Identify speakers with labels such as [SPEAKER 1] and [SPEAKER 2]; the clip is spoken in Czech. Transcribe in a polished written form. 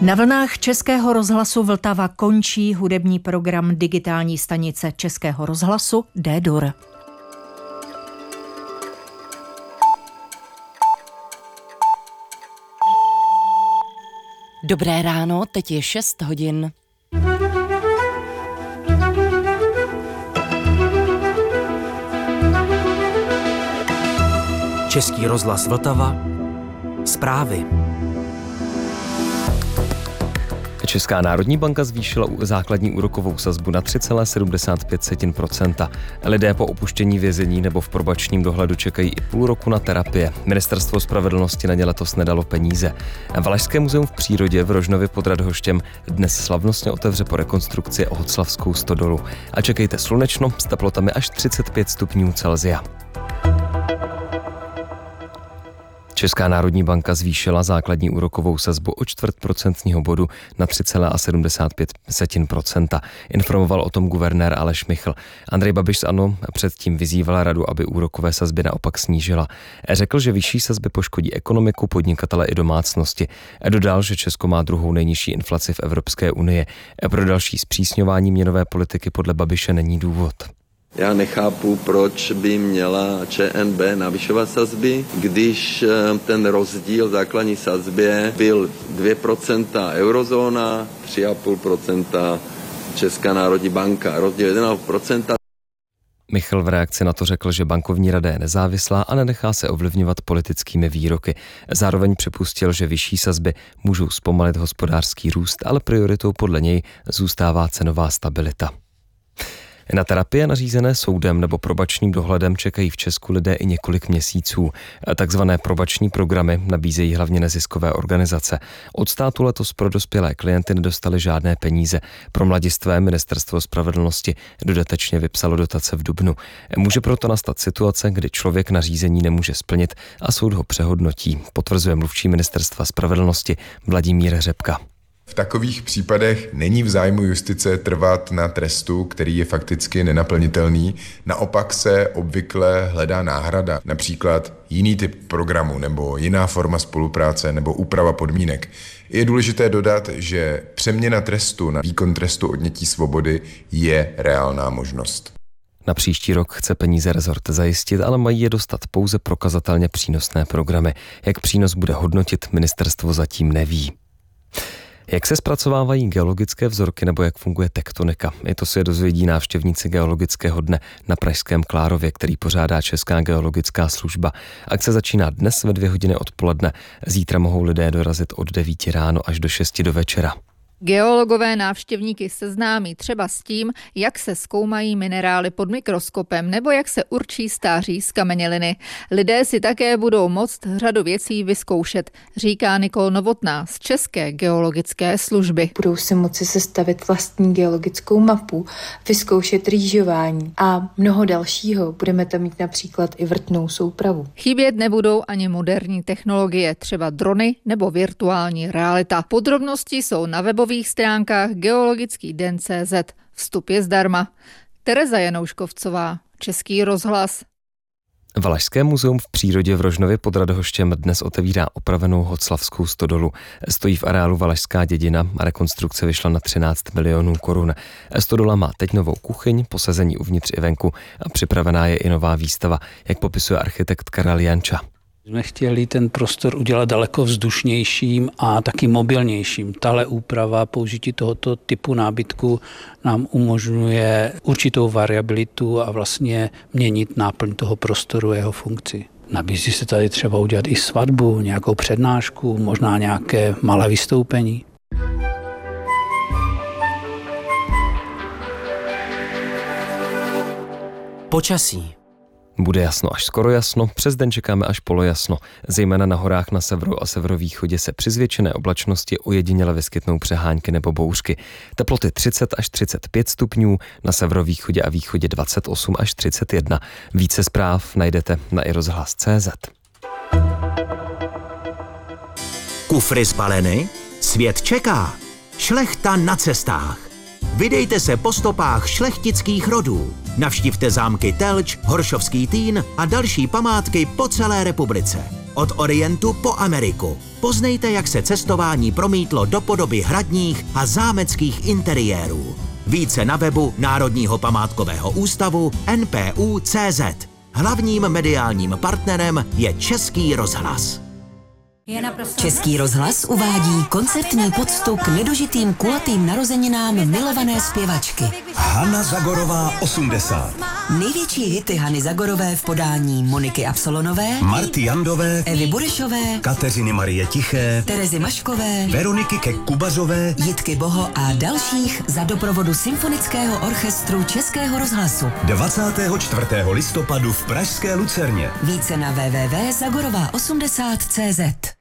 [SPEAKER 1] Na vlnách Českého rozhlasu Vltava končí hudební program digitální stanice Českého rozhlasu D-Dur.
[SPEAKER 2] Dobré ráno, teď je 6 hodin.
[SPEAKER 3] Český rozhlas Vltava. Zprávy.
[SPEAKER 4] Česká národní banka zvýšila základní úrokovou sazbu na 3,75%. Lidé po opuštění vězení nebo v probačním dohledu čekají i půl roku na terapie. Ministerstvo spravedlnosti na ně letos nedalo peníze. Valašské muzeum v přírodě v Rožnově pod Radhoštěm dnes slavnostně otevře po rekonstrukci Ohoclavskou stodolu. A čekejte slunečno s teplotami až 35 stupňů Celsia. Česká národní banka zvýšila základní úrokovou sazbu o 0,25% bodu na 3,75%. Informoval o tom guvernér Aleš Michl. Andrej Babiš z ANO předtím vyzýval radu, aby úrokové sazby naopak snížila. Řekl, že vyšší sazby poškodí ekonomiku, podnikatele i domácnosti. Dodal, že Česko má druhou nejnižší inflaci v Evropské unii. Pro další zpřísňování měnové politiky podle Babiše není důvod.
[SPEAKER 5] Já nechápu, proč by měla ČNB navyšovat sazby, když ten rozdíl základní sazbě byl 2% eurozóna, 3,5% Česká národní banka, rozdíl 1,5%.
[SPEAKER 4] Michl v reakci na to řekl, že bankovní rada je nezávislá a nenechá se ovlivňovat politickými výroky. Zároveň připustil, že vyšší sazby můžou zpomalit hospodářský růst, ale prioritou podle něj zůstává cenová stabilita. Na terapie nařízené soudem nebo probačním dohledem čekají v Česku lidé i několik měsíců. Takzvané probační programy nabízejí hlavně neziskové organizace. Od státu letos pro dospělé klienty nedostali žádné peníze. Pro mladistvé Ministerstvo spravedlnosti dodatečně vypsalo dotace v dubnu. Může proto nastat situace, kdy člověk nařízení nemůže splnit a soud ho přehodnotí, potvrzuje mluvčí Ministerstva spravedlnosti Vladimír Řepka.
[SPEAKER 6] V takových případech není v zájmu justice trvat na trestu, který je fakticky nenaplnitelný. Naopak se obvykle hledá náhrada, například jiný typ programu nebo jiná forma spolupráce nebo úprava podmínek. Je důležité dodat, že přeměna trestu na výkon trestu odnětí svobody je reálná možnost.
[SPEAKER 4] Na příští rok chce peníze rezort zajistit, ale mají je dostat pouze prokazatelně přínosné programy. Jak přínos bude hodnotit, ministerstvo zatím neví. Jak se zpracovávají geologické vzorky nebo jak funguje tektonika? I to se dozvědí návštěvníci geologického dne na pražském Klárově, který pořádá Česká geologická služba. Akce začíná dnes ve 2 hodiny odpoledne. Zítra mohou lidé dorazit od 9 ráno až do 6 do večera.
[SPEAKER 7] Geologové návštěvníky seznámí třeba s tím, jak se zkoumají minerály pod mikroskopem nebo jak se určí stáří zkameněliny. Lidé si také budou moct řadu věcí vyzkoušet, říká Nikol Novotná z České geologické služby.
[SPEAKER 8] Budou si moci sestavit vlastní geologickou mapu, vyzkoušet rýžování a mnoho dalšího. Budeme tam mít například i vrtnou soupravu.
[SPEAKER 7] Chybět nebudou ani moderní technologie, třeba drony nebo virtuální realita. Podrobnosti jsou na webových stránkách Geologický den.cz. Vstup je zdarma. Tereza Janouškovcová, Český rozhlas.
[SPEAKER 4] Valašské muzeum v přírodě v Rožnově pod Radhoštěm dnes otevírá opravenou Hoclavskou stodolu. Stojí v areálu Valašská dědina a rekonstrukce vyšla na 13 milionů korun. Stodola má teď novou kuchyň, posazení uvnitř i venku a připravená je i nová výstava, jak popisuje architekt Karel Janča.
[SPEAKER 9] Jsme chtěli ten prostor udělat daleko vzdušnějším a taky mobilnějším. Tahle úprava použití tohoto typu nábytku nám umožňuje určitou variabilitu a vlastně měnit náplň toho prostoru a jeho funkci. Nabízí se tady třeba udělat i svatbu, nějakou přednášku, možná nějaké malé vystoupení.
[SPEAKER 3] Počasí.
[SPEAKER 4] Bude jasno až skoro jasno, přes den čekáme až polojasno. Zejména na horách na severu a severovýchodě se při zvětšené oblačnosti ojediněle vyskytnou přehánky nebo bouřky. Teploty 30 až 35 stupňů, na severovýchodě a východě 28 až 31. Více zpráv najdete na iRozhlas.cz.
[SPEAKER 3] Kufry zbaleny? Svět čeká. Šlechta na cestách. Vydejte se po stopách šlechtických rodů. Navštivte zámky Telč, Horšovský Týn a další památky po celé republice. Od Orientu po Ameriku. Poznejte, jak se cestování promítlo do podoby hradních a zámeckých interiérů. Více na webu Národního památkového ústavu NPU.cz. Hlavním mediálním partnerem je Český rozhlas.
[SPEAKER 2] Český rozhlas uvádí koncertní poctu k nedožitým kulatým narozeninám milované zpěvačky.
[SPEAKER 10] Hana Zagorová 80.
[SPEAKER 2] Největší hity Hany Zagorové v podání Moniky Absolonové,
[SPEAKER 10] Marty Jandové,
[SPEAKER 2] Evy Burešové,
[SPEAKER 10] Kateřiny Marie Tiché,
[SPEAKER 2] Terezy Maškové,
[SPEAKER 10] Veroniky Kek-Kubazové,
[SPEAKER 2] Jitky Boho a dalších za doprovodu Symfonického orchestru Českého rozhlasu.
[SPEAKER 10] 24. listopadu v pražské Lucerně.
[SPEAKER 2] Více na www.zagorova80.cz.